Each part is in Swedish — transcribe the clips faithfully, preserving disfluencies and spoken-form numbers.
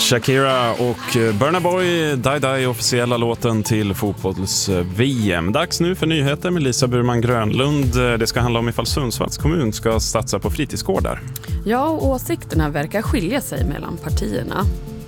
Shakira och Burna Boy, Die Die, officiella låten till fotbolls-V M. Dags nu för nyheter med Lisa Burman Grönlund. Det ska handla om ifall Sundsvalls kommun ska satsa på fritidsgårdar. Ja, och åsikterna verkar skilja sig mellan partierna.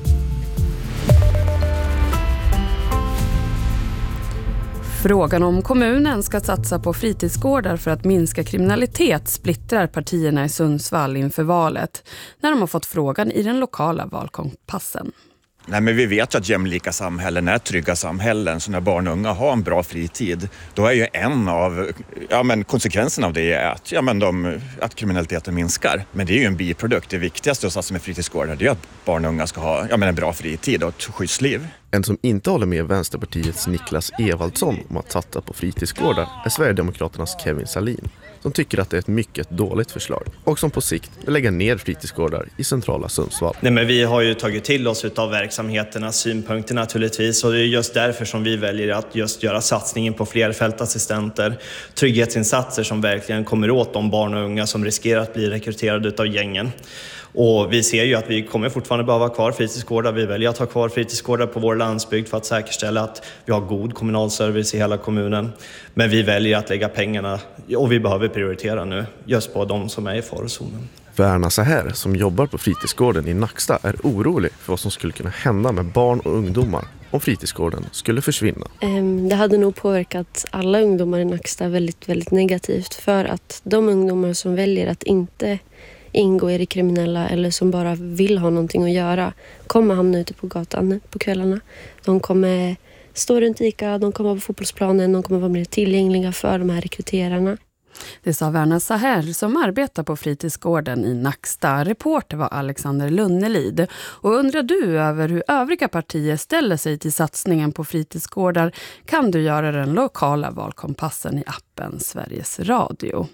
Frågan om kommunen ska satsa på fritidsgårdar för att minska kriminalitet splittrar partierna i Sundsvall inför valet när de har fått frågan i den lokala valkompassen. Nej, men vi vet ju att jämlika samhällen är trygga samhällen, så när barn och unga har en bra fritid, då är ju en av ja, men konsekvenserna av det är att, ja, men de, att kriminaliteten minskar. Men det är ju en biprodukt. Det viktigaste att satsa med fritidsgårdar är att barn och unga ska ha ja, men en bra fritid och ett skyddsliv. En som inte håller med Vänsterpartiets Niklas Evaldsson om att satsa på fritidsgårdar är Sverigedemokraternas Kevin Salin, som tycker att det är ett mycket dåligt förslag och som på sikt vill lägga ner fritidsgårdar i centrala Sundsvall. Nej, men vi har ju tagit till oss av verksamheternas synpunkter naturligtvis, och det är just därför som vi väljer att just göra satsningen på fler fältassistenter, trygghetsinsatser som verkligen kommer åt de barn och unga som riskerar att bli rekryterade av gängen. Och vi ser ju att vi kommer fortfarande behöva ha kvar fritidsgårdar. Vi väljer att ha kvar fritidsgårdar på vår landsbygd för att säkerställa att vi har god kommunal service i hela kommunen. Men vi väljer att lägga pengarna, och vi behöver prioritera nu, just på de som är i farozonen. Verna så här, som jobbar på fritidsgården i Nacksta, är orolig för vad som skulle kunna hända med barn och ungdomar om fritidsgården skulle försvinna. Det hade nog påverkat alla ungdomar i Nacksta väldigt, väldigt negativt, för att de ungdomar som väljer att inte ingå i det kriminella eller som bara vill ha någonting att göra kommer hamna ute på gatan på kvällarna. De kommer stå runt Ica, de kommer vara på fotbollsplanen, de kommer vara mer tillgängliga för de här rekryterarna. Det sa Verna Saher som arbetar på fritidsgården i Nacksta. Reporter var Alexander Lunnelid. Och undrar du över hur övriga partier ställer sig till satsningen på fritidsgårdar kan du göra den lokala valkompassen i appen Sveriges Radio.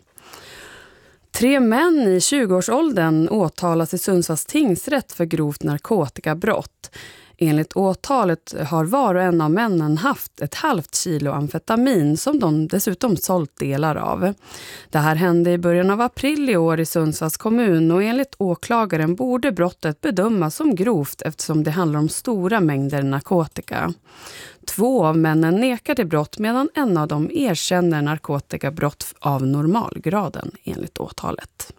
Tre män i tjugoårsåldern åtalas i Sundsvalls tingsrätt för grovt narkotikabrott. Enligt åtalet har var och en av männen haft ett halvt kilo amfetamin som de dessutom sålt delar av. Det här hände i början av april i år i Sundsvalls kommun, och enligt åklagaren borde brottet bedömas som grovt eftersom det handlar om stora mängder narkotika. Två av männen nekar till brott medan en av dem erkänner narkotikabrott av normalgraden enligt åtalet.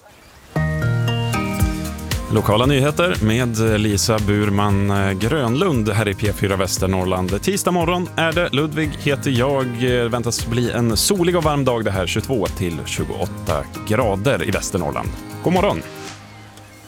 Lokala nyheter med Lisa Burman Grönlund här i P fyra Västernorrland. Tisdag morgon är det. Ludvig heter jag. Väntas bli en solig och varm dag det här, tjugotvå till tjugoåtta grader i Västernorrland. God morgon!